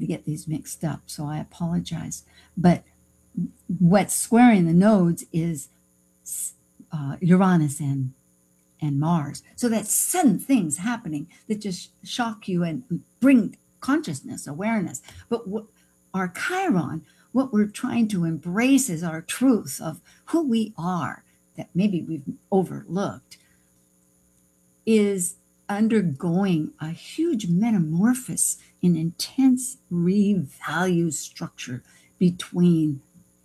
get these mixed up, so I apologize. But what's squaring the nodes is Uranus and Mars. So that's sudden things happening that just shock you and bring consciousness, awareness. But our Chiron, what we're trying to embrace is our truth of who we are that maybe we've overlooked, is undergoing a huge metamorphosis in intense revalue structure between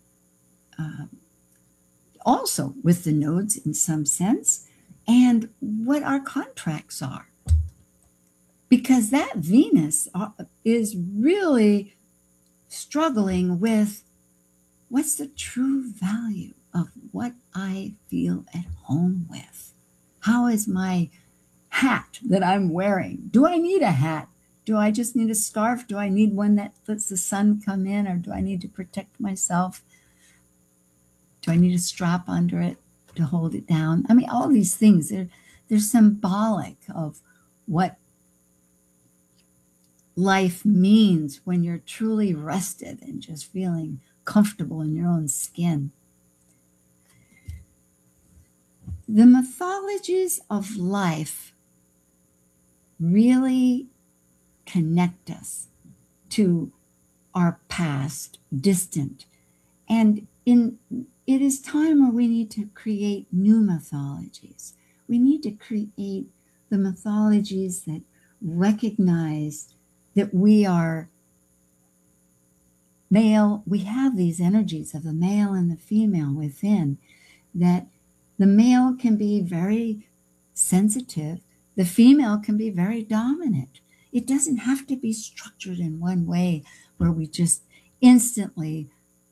also with the nodes in some sense, and what our contracts are. Because that Venus is really struggling with what's the true value of what I feel at home with. How is my hat that I'm wearing? Do I need a hat? Do I just need a scarf? Do I need one that lets the sun come in, or do I need to protect myself? Do I need a strap under it to hold it down? I mean, all these things, they're symbolic of what life means when you're truly rested and just feeling comfortable in your own skin. The mythologies of life really connect us to our past, distant, and it is time where we need to create new mythologies. We need to create the mythologies that recognize that we are male. We have these energies of the male and the female within, that the male can be very sensitive, the female can be very dominant. It doesn't have to be structured in one way where we just instantly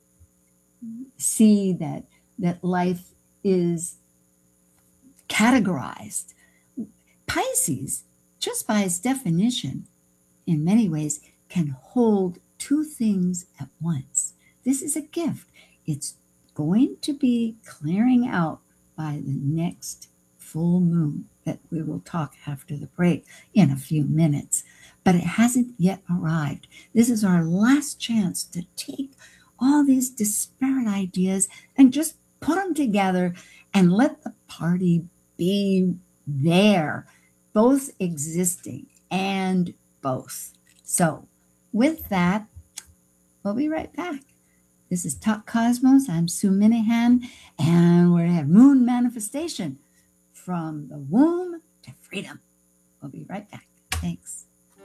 see that life is categorized. Pisces, just by its definition, in many ways, can hold two things at once. This is a gift. It's going to be clearing out by the next full moon that we will talk after the break in a few minutes. But it hasn't yet arrived. This is our last chance to take all these disparate ideas and just put them together and let the party be there, both existing and both. So with that, we'll be right back. This is Talk Cosmos. I'm Sue Minahan, and we're going to have moon manifestation from the womb to freedom. We'll be right back. Thanks.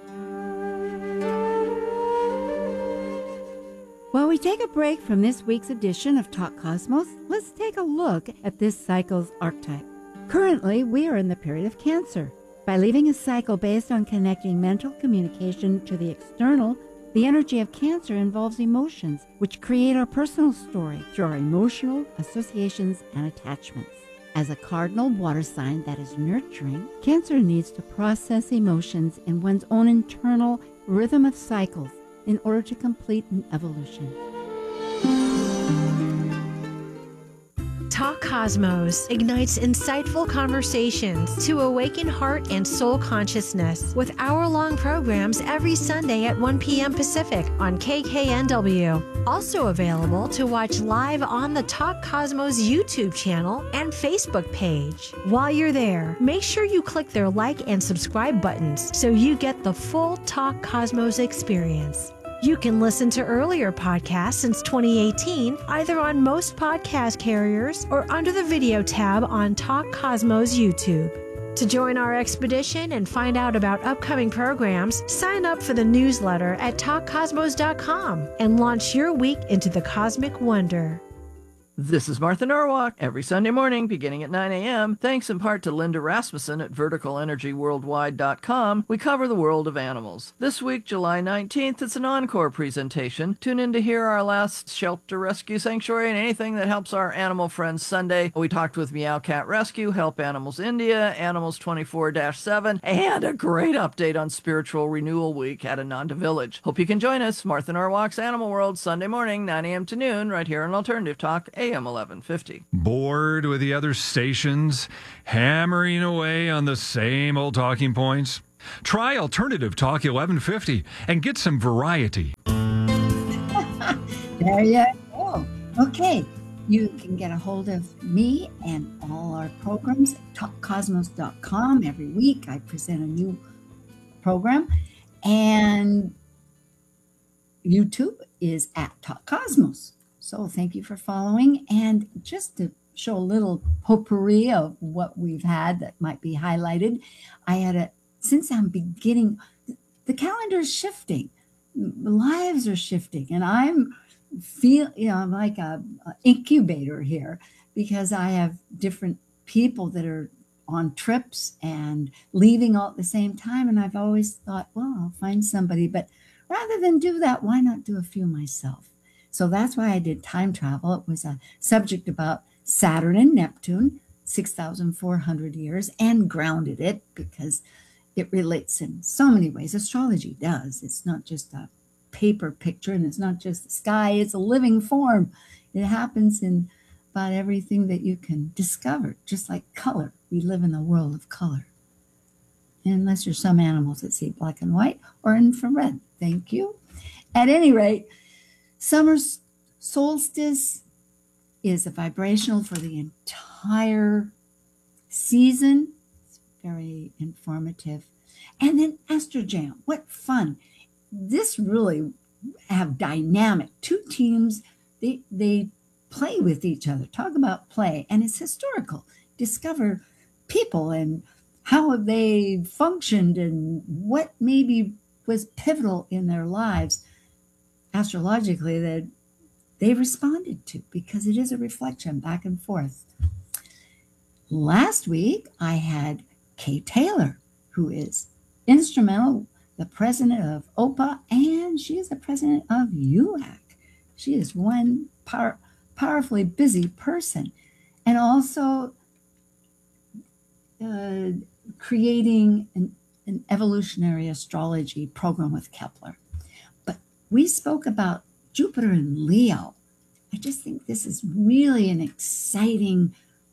While we take a break from this week's edition of Talk Cosmos, let's take a look at this cycle's archetype. Currently, we are in the period of Cancer. By leaving a cycle based on connecting mental communication to the external, the energy of Cancer involves emotions, which create our personal story through our emotional associations and attachments. As a cardinal water sign that is nurturing, Cancer needs to process emotions in one's own internal rhythm of cycles in order to complete an evolution. Talk Cosmos ignites insightful conversations to awaken heart and soul consciousness with hour-long programs every Sunday at 1 p.m. Pacific on KKNW. Also available to watch live on the Talk Cosmos YouTube channel and Facebook page. While you're there, make sure you click their like and subscribe buttons so you get the full Talk Cosmos experience. You can listen to earlier podcasts since 2018, either on most podcast carriers or under the video tab on Talk Cosmos YouTube. To join our expedition and find out about upcoming programs, sign up for the newsletter at TalkCosmos.com and launch your week into the cosmic wonder. This is Martha Norwalk, every Sunday morning beginning at 9 a.m. Thanks in part to Linda Rasmussen at verticalenergyworldwide.com, we cover the world of animals. This week, July 19th, it's an encore presentation. Tune in to hear our last shelter rescue sanctuary and anything that helps our animal friends Sunday. We talked with Meow Cat Rescue, Help Animals India, Animals 24-7, and a great update on Spiritual Renewal Week at Ananda Village. Hope you can join us, Martha Norwalk's Animal World, Sunday morning, 9 a.m. to noon, right here on Alternative Talk, AM 1150. Bored with the other stations, hammering away on the same old talking points? Try Alternative Talk 1150 and get some variety. There you go. Okay. You can get a hold of me and all our programs at talkcosmos.com. Every week I present a new program, and YouTube is at Talk Cosmos. So thank you for following. And just to show a little potpourri of what we've had that might be highlighted, since I'm beginning, the calendar is shifting, lives are shifting, and I'm like a incubator here, because I have different people that are on trips and leaving all at the same time. And I've always thought, well, I'll find somebody, but rather than do that, why not do a few myself? So that's why I did time travel. It was a subject about Saturn and Neptune, 6,400 years, and grounded it because it relates in so many ways. Astrology does. It's not just a paper picture, and it's not just the sky. It's a living form. It happens in about everything that you can discover, just like color. We live in a world of color. Unless you're some animals that see black and white or infrared. Thank you. At any rate, summer solstice is a vibrational for the entire season. It's very informative. And then Astrojam, what fun. This really have dynamic. Two teams, they play with each other. Talk about play. And it's historical. Discover people and how have they functioned and what maybe was pivotal in their lives astrologically that they responded to, because it is a reflection back and forth. Last week, I had Kay Taylor, who is instrumental, the president of OPA, and she is the president of UAC. She is one powerfully busy person, and also creating an evolutionary astrology program with Kepler. But we spoke about Jupiter in Leo. I just think this is really an exciting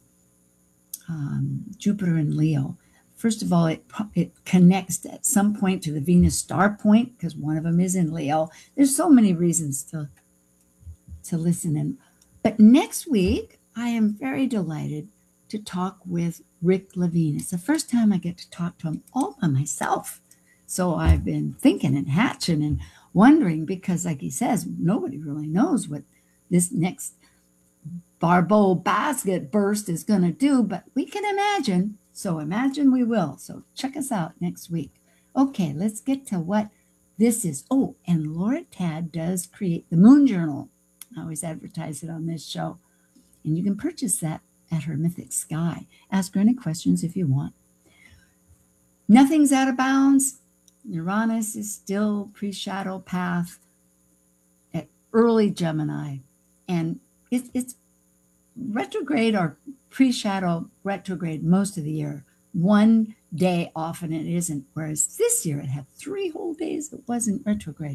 Jupiter in Leo. First of all, it connects at some point to the Venus star point, because one of them is in Leo. There's so many reasons to listen in. But next week, I am very delighted to talk with Rick Levine. It's the first time I get to talk to him all by myself. So I've been thinking and hatching and wondering, because like he says, nobody really knows what this next Barbeau basket burst is going to do, but we can imagine. So imagine we will. So check us out next week. Okay, let's get to what this is. Oh, and Laura Tad does create the Moon Journal. I always advertise it on this show. And you can purchase that at her Mythic Sky. Ask her any questions if you want. Nothing's out of bounds. Uranus is still pre-shadow path at early Gemini. And it's retrograde or pre-shadow retrograde most of the year. One day off and it isn't. Whereas this year it had 3 whole days it wasn't retrograde.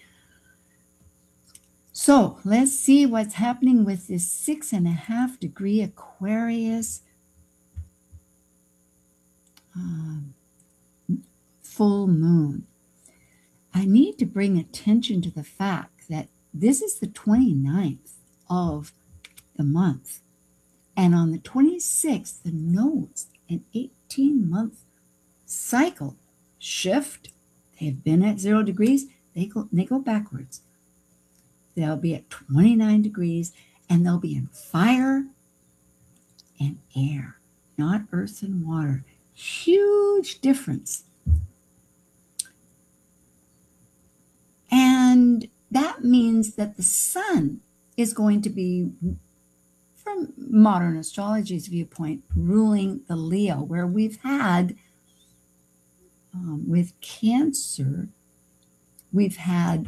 So let's see what's happening with this 6.5 degree Aquarius full moon. I need to bring attention to the fact that this is the 29th of the month. And on the 26th, the nodes, an 18-month cycle shift. They've been at 0 degrees. They go backwards. They'll be at 29 degrees, and they'll be in fire and air, not earth and water. Huge difference. And that means that the sun is going to be, from modern astrology's viewpoint, ruling the Leo, where we've had, with Cancer, we've had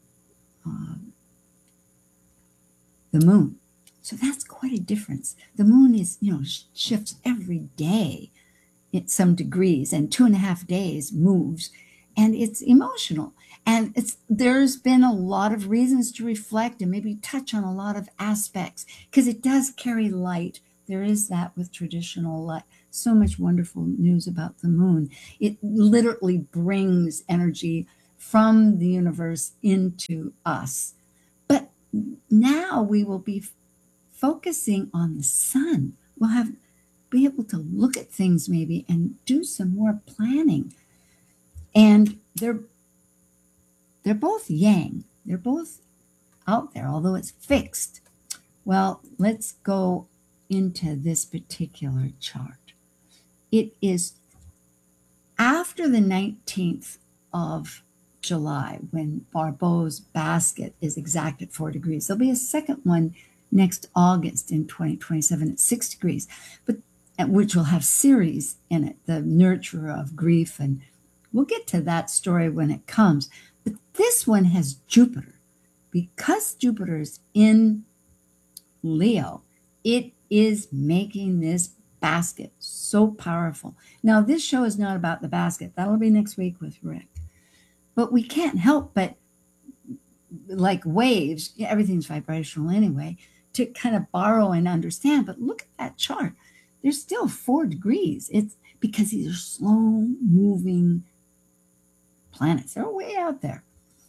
the moon. So that's quite a difference. The moon is, shifts every day at some degrees, and 2.5 days moves, and it's emotional. And there's been a lot of reasons to reflect and maybe touch on a lot of aspects, because it does carry light. There is that with traditional so much wonderful news about the moon. It literally brings energy from the universe into us. But now we will be focusing on the sun. We'll be able to look at things maybe and do some more planning. And they're both yang. They're both out there, although it's fixed. Well, let's go into this particular chart. It is after the 19th of July when Barbeau's basket is exact at 4 degrees. There'll be a second one next August in 2027 at 6 degrees, but which will have Ceres in it, the nurturer of grief. And we'll get to that story when it comes. But this one has Jupiter. Because Jupiter is in Leo, it is making this basket so powerful. Now, this show is not about the basket. That'll be next week with Rick. But we can't help but, like waves, everything's vibrational anyway, to kind of borrow and understand. But look at that chart. There's still 4 degrees. It's because these are slow moving planets. They're way out there.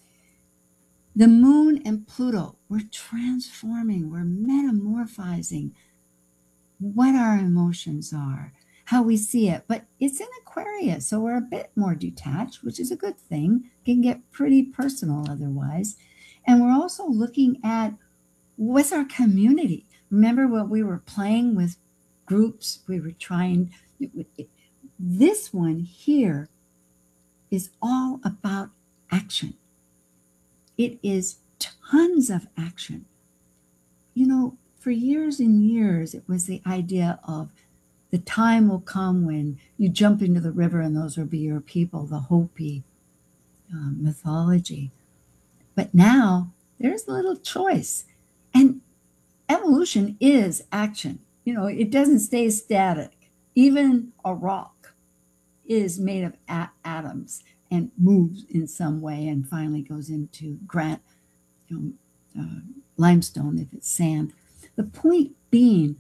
The moon and Pluto, we're transforming, we're metamorphizing what our emotions are, how we see it. But it's in Aquarius, so we're a bit more detached, which is a good thing. It can get pretty personal otherwise. And we're also looking at what's our community. Remember when we were playing with groups, we were trying, this one here is all about action. It is tons of action. You know, for years and years, it was the idea of the time will come when you jump into the river and those will be your people, the Hopi mythology. But now there's a little choice. And evolution is action. You know, it doesn't stay static. Even a rock is made of atoms and moves in some way and finally goes into limestone if it's sand. The point being,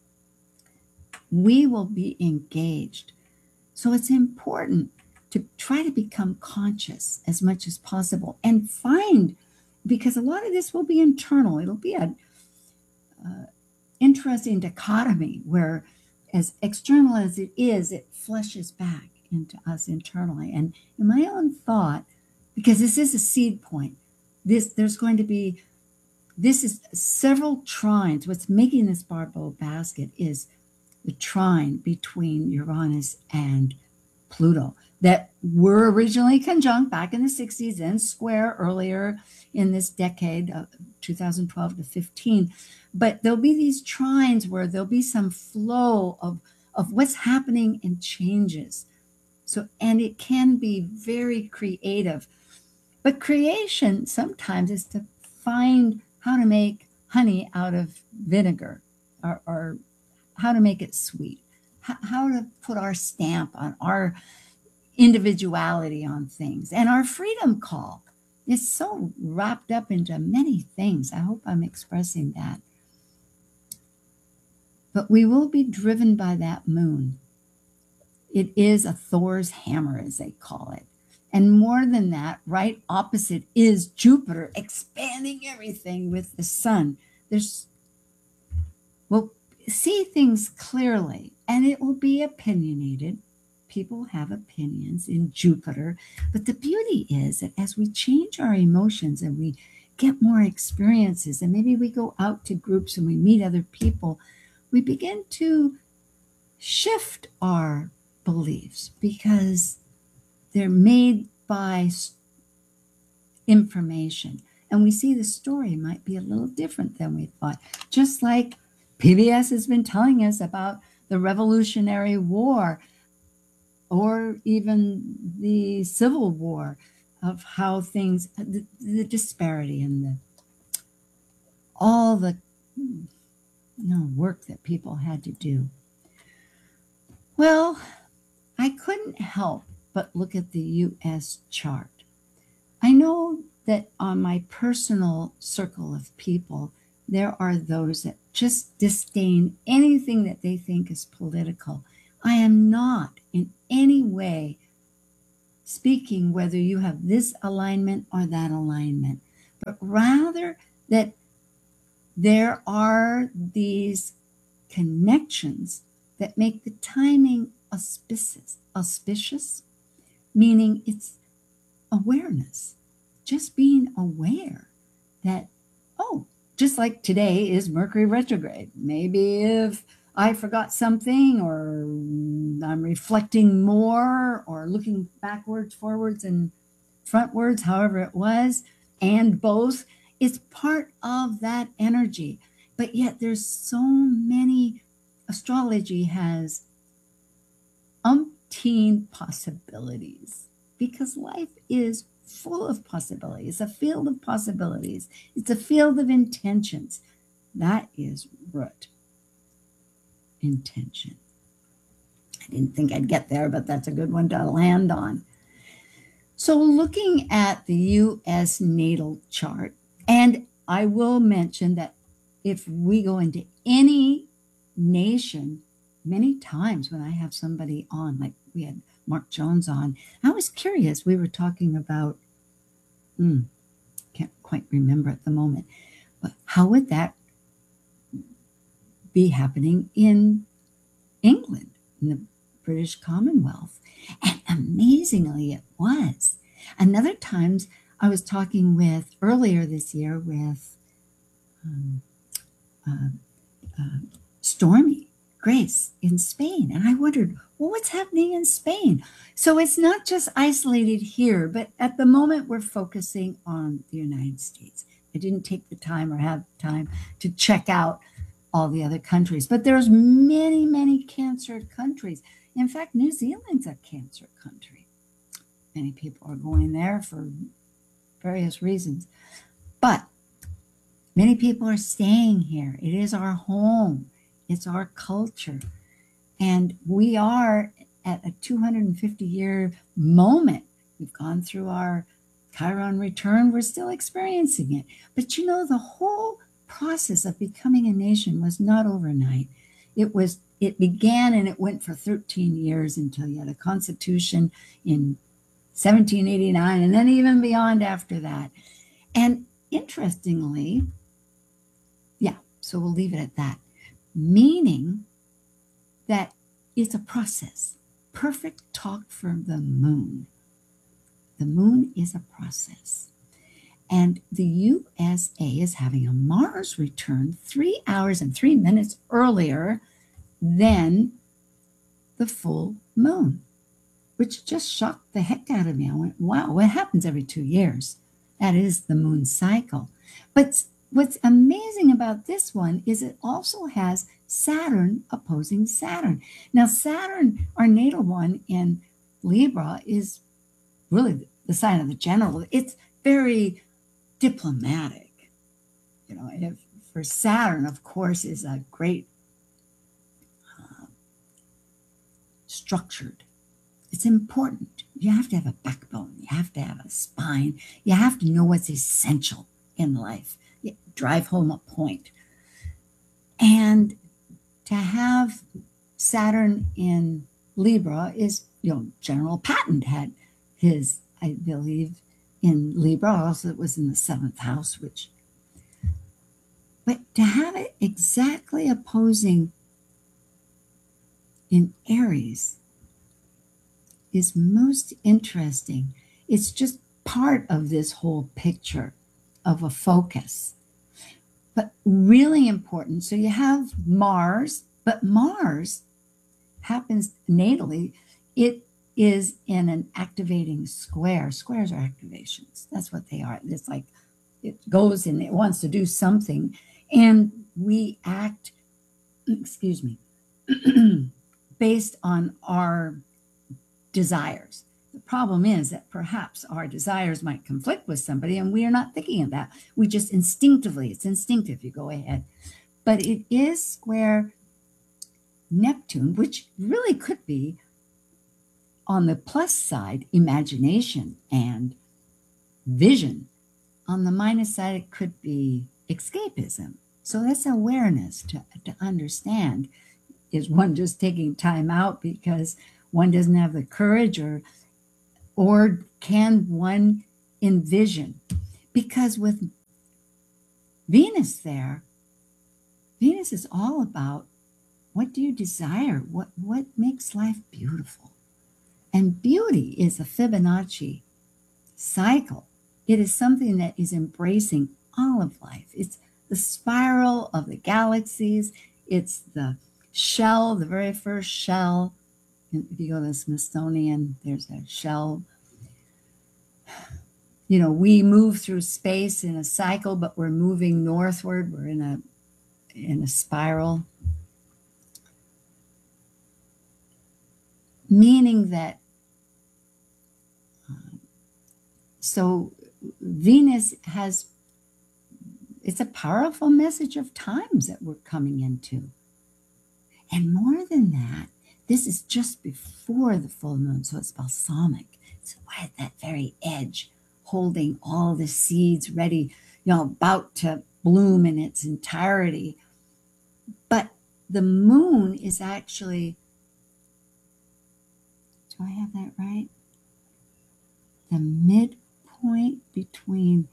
we will be engaged. So it's important to try to become conscious as much as possible and find, because a lot of this will be internal. It'll be an interesting dichotomy where as external as it is, it flushes back into us internally. And in my own thought, because this is a seed point, this is several trines. What's making this Barbeau basket is the trine between Uranus and Pluto that were originally conjunct back in the 60s and square earlier in this decade of 2012 to 15. But there'll be these trines where there'll be some flow of what's happening and changes. So, and it can be very creative. But creation sometimes is to find how to make honey out of vinegar or how to make it sweet, how to put our stamp on our individuality on things. And our freedom call is so wrapped up into many things. I hope I'm expressing that. But we will be driven by that moon. It is a Thor's hammer, as they call it. And more than that, opposite is Jupiter expanding everything with the sun. We'll see things clearly, and it will be opinionated. People have opinions in Jupiter. But the beauty is that as we change our emotions and we get more experiences, and maybe we go out to groups and we meet other people, we begin to shift our beliefs because they're made by information. And we see the story might be a little different than we thought. Just like PBS has been telling us about the Revolutionary War or even the Civil War, of how things, the disparity and all the work that people had to do. Well, I couldn't help but look at the U.S. chart. I know that on my personal circle of people, there are those that just disdain anything that they think is political. I am not in any way speaking whether you have this alignment or that alignment, but rather that there are these connections that make the timing auspicious, meaning it's awareness, just being aware that, oh, just like today is Mercury retrograde. Maybe if I forgot something, or I'm reflecting more, or looking backwards, forwards, and frontwards, however it was, and both, it's part of that energy. But yet there's so many, astrology has umpteen possibilities, because life is full of possibilities. It's a field of possibilities. It's a field of intentions. That is root. Intention. I didn't think I'd get there, but that's a good one to land on. So looking at the U.S. natal chart, and I will mention that if we go into any nation, many times when I have somebody on, like we had Mark Jones on, I was curious. We were talking about, can't quite remember at the moment, but how would that be happening in England, in the British Commonwealth? And amazingly, it was. And other times I was talking with, earlier this year, with Stormy Grace in Spain. And I wondered, well, what's happening in Spain? So it's not just isolated here, but at the moment we're focusing on the United States. I didn't take the time or have time to check out all the other countries, but there's many, many Cancer countries. In fact, New Zealand's a Cancer country. Many people are going there for various reasons, but many people are staying here. It is our home. It's our culture. And we are at a 250-year moment. We've gone through our Chiron return. We're still experiencing it. But you know, the whole process of becoming a nation was not overnight. It began and it went for 13 years until you had a constitution in 1789, and then even beyond after that. And interestingly, so we'll leave it at that, meaning that it's a process. Perfect talk for the moon. The moon is a process. And the USA is having a Mars return 3 hours and 3 minutes earlier than the full moon, which just shocked the heck out of me. I went, wow, what happens every 2 years? That is the moon cycle. But what's amazing about this one is it also has Saturn opposing Saturn. Now, Saturn, our natal one in Libra, is really the sign of the general. It's very diplomatic. You know, for Saturn, of course, is a great structured. It's important. You have to have a backbone. You have to have a spine. You have to know what's essential in life. You drive home a point. And to have Saturn in Libra is, General Patton had his, I believe, in Libra. Also, it was in the 7th house, but to have it exactly opposing in Aries is most interesting. It's just part of this whole picture of a focus, but really important. So you have Mars, but Mars happens natally. It is in an activating square. Squares are activations. That's what they are. It's like it goes and it wants to do something. And we act, based on our desires. The problem is that perhaps our desires might conflict with somebody and we are not thinking of that. We just instinctively, it's instinctive, you go ahead. But it is square Neptune, which really could be, on the plus side, imagination and vision. On the minus side, it could be escapism. So that's awareness to understand. is one just taking time out because one doesn't have the courage, or can one envision? Because with Venus there, Venus is all about what do you desire? What makes life beautiful? And beauty is a Fibonacci cycle. It is something that is embracing all of life. It's the spiral of the galaxies. It's the shell, the very first shell. If you go to the Smithsonian, there's a shell. You know, we move through space in a cycle, but we're moving northward. We're in a spiral. Meaning that, so Venus has, it's a powerful message of times that we're coming into. And more than that, this is just before the full moon, so it's balsamic. It's right at that very edge, holding all the seeds ready, about to bloom in its entirety. But the moon is actually, do I have that right? The midpoint between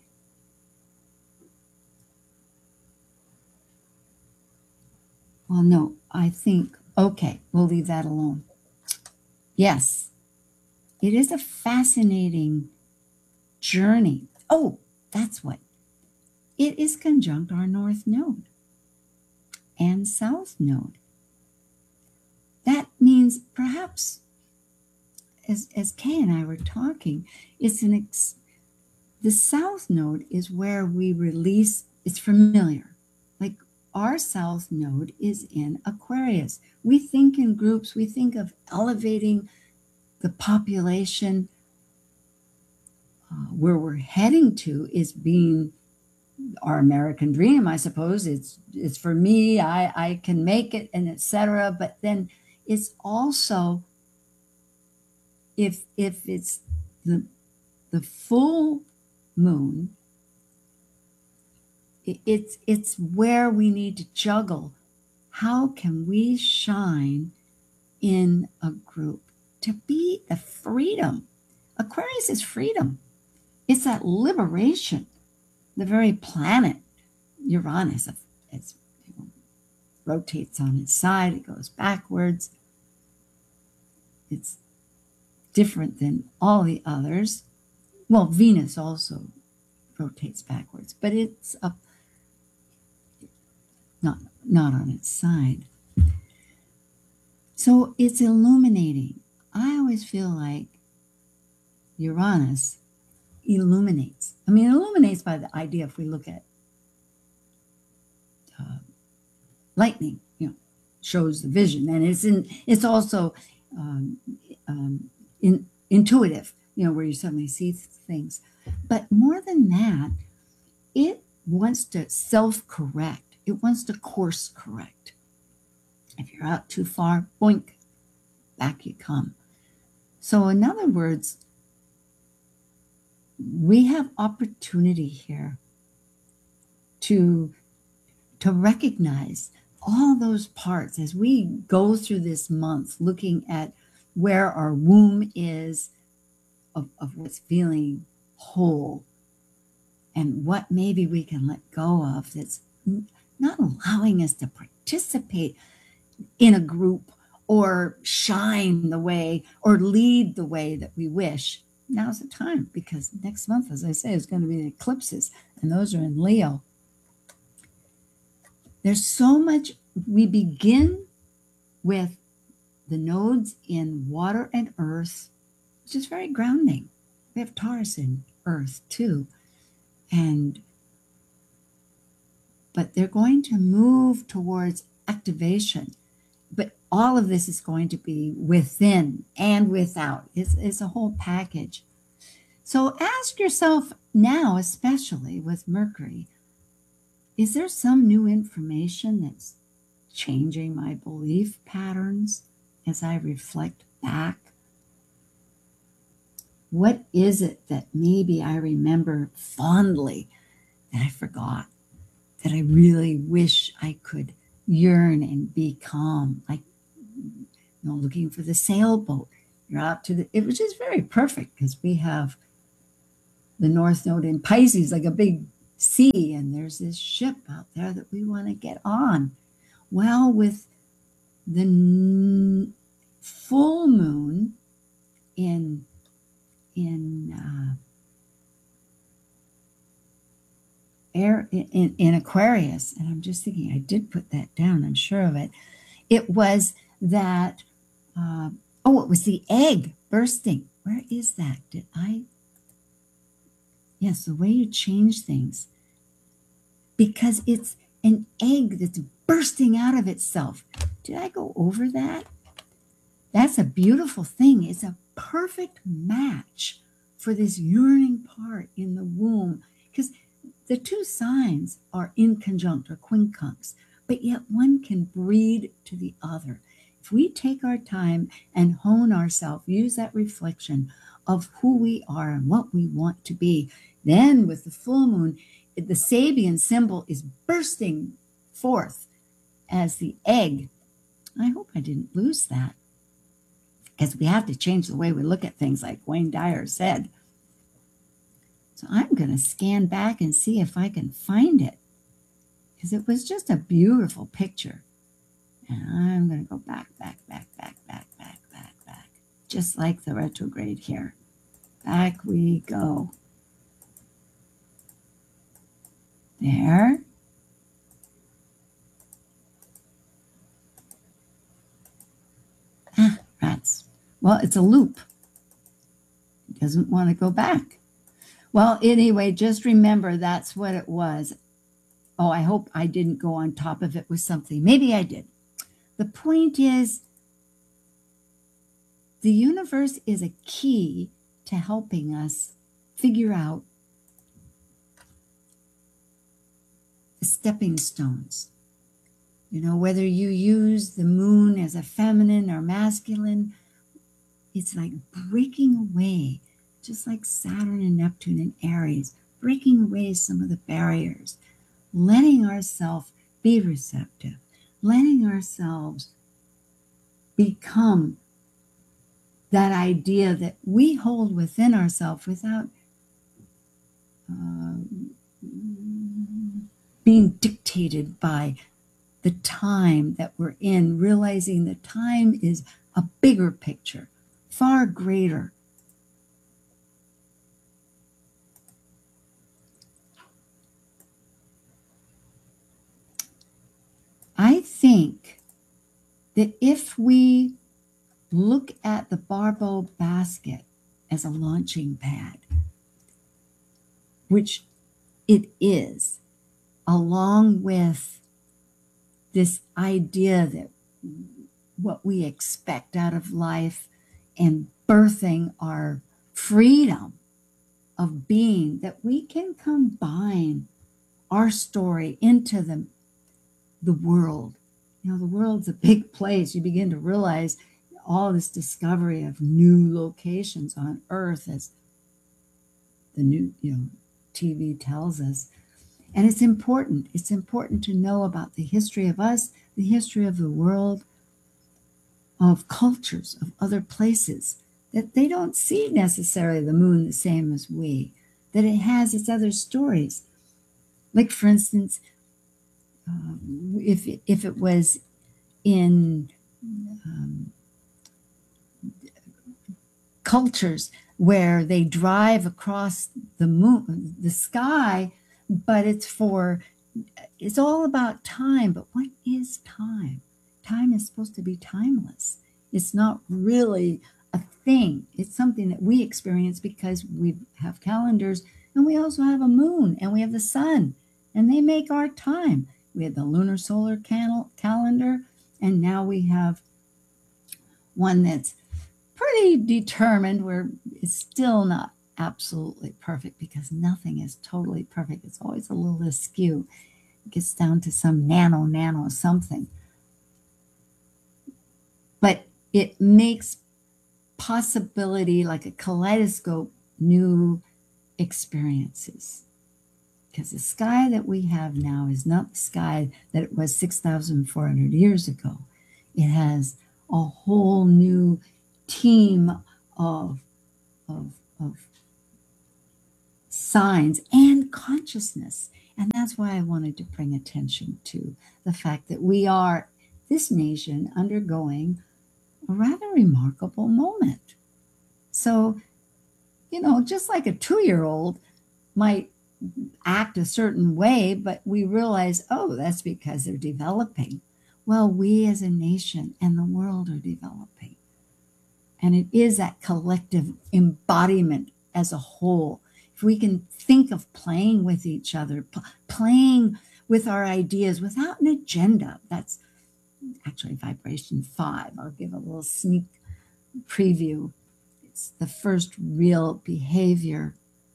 well, no, I think, okay, we'll leave that alone. Yes, it is a fascinating journey. Oh, that's what. It is conjunct our north node and south node. That means perhaps, as Kay and I were talking, it's the south node is where we release, it's familiar. Like our south node is in Aquarius. We think in groups, we think of elevating the population. Where we're heading to is being our American dream, I suppose. It's for me, I can make it, and etc. But then it's also, if it's the full moon, it's where we need to juggle. How can we shine in a group to be the freedom? Aquarius is freedom. It's that liberation. The very planet, Uranus, rotates on its side. It goes backwards. It's different than all the others. Well, Venus also rotates backwards, but it's up, not on its side. So it's illuminating. I always feel like Uranus illuminates. I mean, it illuminates by the idea, if we look at lightning, shows the vision, and it's also intuitive, where you suddenly see things. But more than that, it wants to self-correct. It wants to course correct. If you're out too far, boink, back you come. So in other words, we have opportunity here to recognize all those parts as we go through this month, looking at where our womb is of what's feeling whole, and what maybe we can let go of that's not allowing us to participate in a group or shine the way or lead the way that we wish. Now's the time, because next month, as I say, is going to be the eclipses, and those are in Leo. There's so much. We begin with the nodes in water and earth, which is very grounding. We have Taurus in earth too. But they're going to move towards activation. But all of this is going to be within and without. It's a whole package. So ask yourself now, especially with Mercury, is there some new information that's changing my belief patterns as I reflect back? What is it that maybe I remember fondly that I forgot, that I really wish I could yearn and be calm, like looking for the sailboat. You're out to it was just very perfect because we have the North Node in Pisces, like a big sea, and there's this ship out there that we want to get on. Well, with the full moon in Aquarius, and I'm just thinking, I did put that down, I'm sure of it. It was that, it was the egg bursting. Where is that? Yes, the way you change things. Because it's an egg that's bursting out of itself. Did I go over that? That's a beautiful thing. It's a perfect match for this yearning part in the womb. Because the two signs are inconjunct or quincunx, but yet one can breed to the other. If we take our time and hone ourselves, use that reflection of who we are and what we want to be, then with the full moon, the Sabian symbol is bursting forth as the egg. I hope I didn't lose that, because we have to change the way we look at things, like Wayne Dyer said. So I'm going to scan back and see if I can find it, because it was just a beautiful picture. And I'm going to go back, just like the retrograde here. Back we go. There. Rats. Well, it's a loop. It doesn't want to go back. Well, anyway, just remember that's what it was. Oh, I hope I didn't go on top of it with something. Maybe I did. The point is, the universe is a key to helping us figure out the stepping stones. Whether you use the moon as a feminine or masculine, it's like breaking away, just like Saturn and Neptune and Aries, breaking away some of the barriers, letting ourselves be receptive, letting ourselves become that idea that we hold within ourselves without being dictated by the time that we're in, realizing that time is a bigger picture, far greater. I think that if we look at the Barbeau basket as a launching pad, which it is, along with this idea that what we expect out of life and birthing our freedom of being, that we can combine our story into the world. The world's a big place. You begin to realize all this discovery of new locations on Earth, as the new TV tells us. And it's important. It's important to know about the history of us, the history of the world, of cultures, of other places, that they don't see necessarily the moon the same as we, that it has its other stories. Like, for instance, if it was in cultures where they drive across the moon, the sky, but it's all about time. But what is time? Time is supposed to be timeless. It's not really a thing. It's something that we experience because we have calendars, and we also have a moon, and we have the sun, and they make our time. We had the lunar solar calendar, and now we have one that's pretty determined, where it's still not absolutely perfect, because nothing is totally perfect. It's always a little askew. It gets down to some nano something. But it makes possibility, like a kaleidoscope, new experiences. Because the sky that we have now is not the sky that it was 6,400 years ago. It has a whole new team of signs and consciousness. And that's why I wanted to bring attention to the fact that we are, this nation, undergoing a rather remarkable moment. So, just like a 2-year-old might act a certain way, but we realize, oh, that's because they're developing. Well, we as a nation and the world are developing. And it is that collective embodiment as a whole. If we can think of playing with each other, playing with our ideas without an agenda, that's actually vibration 5. I'll give a little sneak preview. It's the first real behavior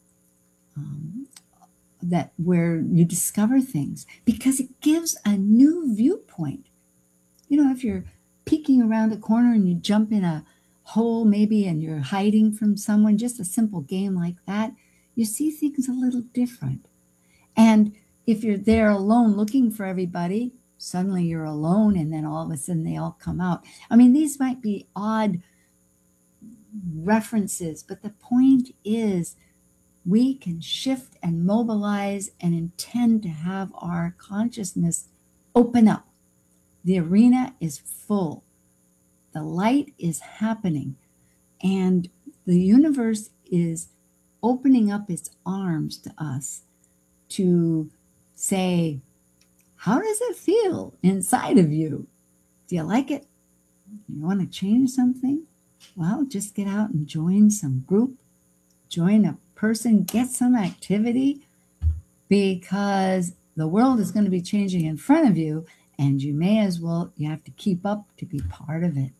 that where you discover things, because it gives a new viewpoint. If you're peeking around a corner and you jump in a hole maybe and you're hiding from someone, just a simple game like that, you see things a little different. And if you're there alone looking for everybody, suddenly you're alone, and then all of a sudden they all come out. I mean, these might be odd references, but the point is we can shift and mobilize and intend to have our consciousness open up. The arena is full. The light is happening, and the universe is opening up its arms to us to say, how does it feel inside of you? Do you like it? You want to change something? Well, just get out and join some group, join a person, get some activity, because the world is going to be changing in front of you, and you have to keep up to be part of it.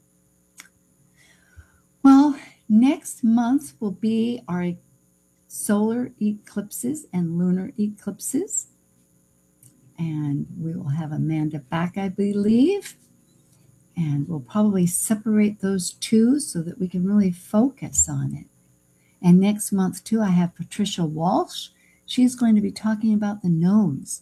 Well, next month will be our solar eclipses and lunar eclipses. And we will have Amanda back, I believe. And we'll probably separate those two so that we can really focus on it. And next month, too, I have Patricia Walsh. She's going to be talking about the nodes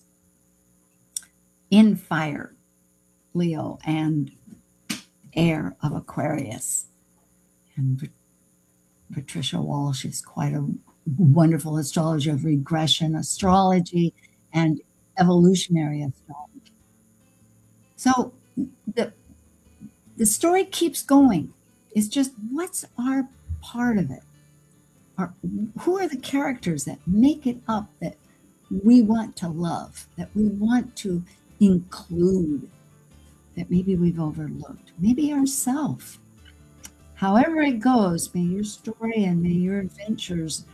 in fire, Leo, and air of Aquarius. And Patricia Walsh is quite a wonderful astrologer of regression astrology and evolutionary astrology. So the story keeps going. It's just, what's our part of it? Who are the characters that make it up that we want to love, that we want to include, that maybe we've overlooked, maybe ourselves? However it goes, may your story and may your adventures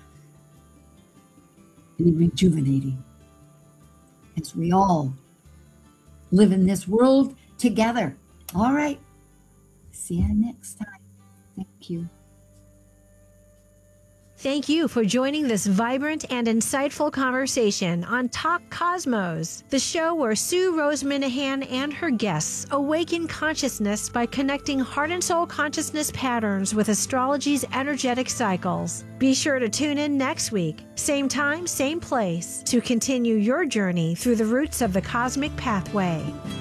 be rejuvenating as we all live in this world together. All right. See you next time. Thank you. Thank you for joining this vibrant and insightful conversation on Talk Cosmos, the show where Sue Rose Minahan and her guests awaken consciousness by connecting heart and soul consciousness patterns with astrology's energetic cycles. Be sure to tune in next week, same time, same place, to continue your journey through the roots of the cosmic pathway.